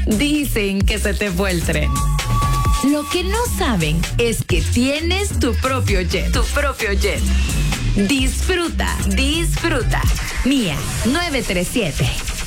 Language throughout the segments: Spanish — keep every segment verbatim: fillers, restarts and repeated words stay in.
Dicen que se te fue el tren. Lo que no saben es que tienes tu propio jet. Tu propio jet. Disfruta, disfruta. Mía nueve tres siete.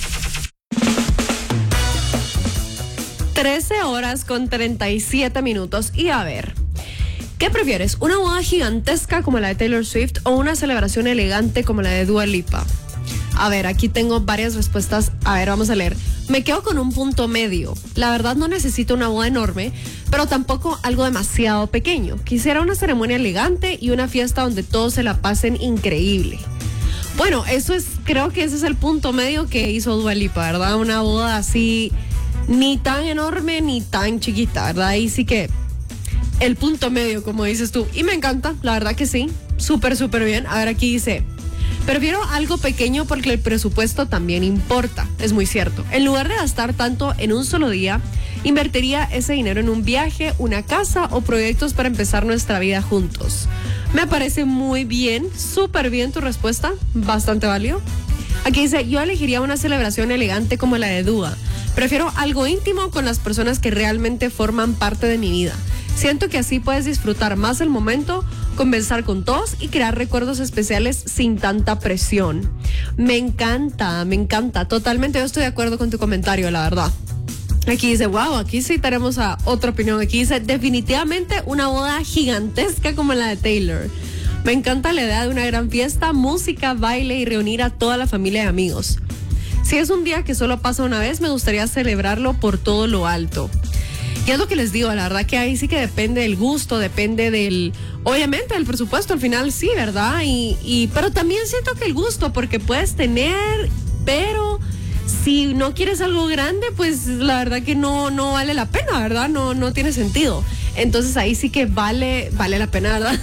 trece horas con treinta y siete minutos. Y a ver, ¿qué prefieres? ¿Una boda gigantesca como la de Taylor Swift o una celebración elegante como la de Dua Lipa? A ver, aquí tengo varias respuestas. A ver, vamos a leer. Me quedo con un punto medio. La verdad no necesito una boda enorme, pero tampoco algo demasiado pequeño. Quisiera una ceremonia elegante y una fiesta donde todos se la pasen increíble. Bueno, eso es, creo que ese es el punto medio que hizo Dua Lipa, ¿verdad? Una boda así, ni tan enorme ni tan chiquita, ¿verdad? Ahí sí que el punto medio, como dices tú. Y me encanta, la verdad que sí. Súper, súper bien. A ver, aquí dice... Prefiero algo pequeño porque el presupuesto también importa. Es muy cierto. En lugar de gastar tanto en un solo día, invertiría ese dinero en un viaje, una casa o proyectos para empezar nuestra vida juntos. Me parece muy bien, súper bien tu respuesta, bastante válido. Aquí dice, yo elegiría una celebración elegante como la de Dua. Prefiero algo íntimo con las personas que realmente forman parte de mi vida. Siento que así puedes disfrutar más el momento, conversar con todos y crear recuerdos especiales sin tanta presión. Me encanta, me encanta. Totalmente, yo estoy de acuerdo con tu comentario, la verdad. Aquí dice, wow, aquí sí tenemos a otra opinión. Aquí dice, definitivamente una boda gigantesca como la de Taylor. Me encanta la idea de una gran fiesta, música, baile y reunir a toda la familia y amigos. Si es un día que solo pasa una vez, me gustaría celebrarlo por todo lo alto. Y es lo que les digo, la verdad que ahí sí que depende del gusto, depende del, obviamente del presupuesto al final sí, ¿verdad? Y, y pero también siento que el gusto, porque puedes tener, pero si no quieres algo grande, pues la verdad que no, no vale la pena, ¿verdad? No, no tiene sentido. Entonces ahí sí que vale, vale la pena, ¿verdad?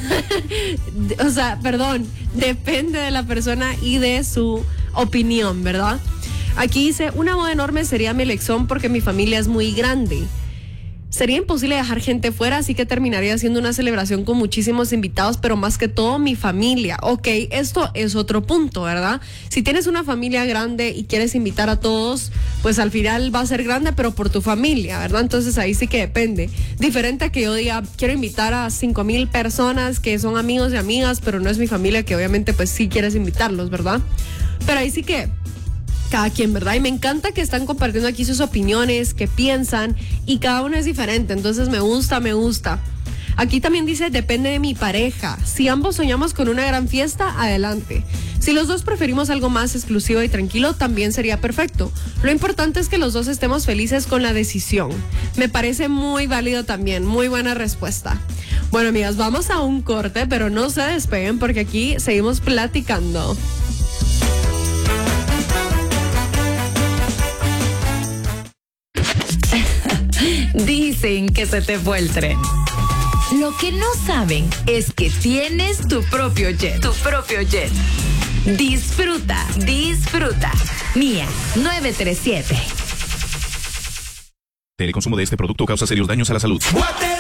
O sea, perdón, depende de la persona y de su opinión, ¿verdad? Aquí dice, una boda enorme sería mi elección porque mi familia es muy grande. Sería imposible dejar gente fuera, así que terminaría siendo una celebración con muchísimos invitados, pero más que todo mi familia. Ok, esto es otro punto, ¿verdad? Si tienes una familia grande y quieres invitar a todos, pues al final va a ser grande, pero por tu familia, ¿verdad? Entonces ahí sí que depende. Diferente a que yo diga, quiero invitar a cinco mil personas que son amigos y amigas, pero no es mi familia, que obviamente pues sí quieres invitarlos, ¿verdad? Pero ahí sí que... cada quien, ¿verdad? Y me encanta que están compartiendo aquí sus opiniones, que piensan, y cada uno es diferente, entonces me gusta, me gusta. Aquí también dice, depende de mi pareja. Si ambos soñamos con una gran fiesta, adelante. Si los dos preferimos algo más exclusivo y tranquilo, también sería perfecto. Lo importante es que los dos estemos felices con la decisión. Me parece muy válido también, muy buena respuesta. Bueno, amigas, vamos a un corte, pero no se despeguen porque aquí seguimos platicando. Dicen que se te fue el tren. Lo que no saben es que tienes tu propio jet. Tu propio jet. Disfruta, disfruta. Mía nueve tres siete. El consumo de este producto causa serios daños a la salud.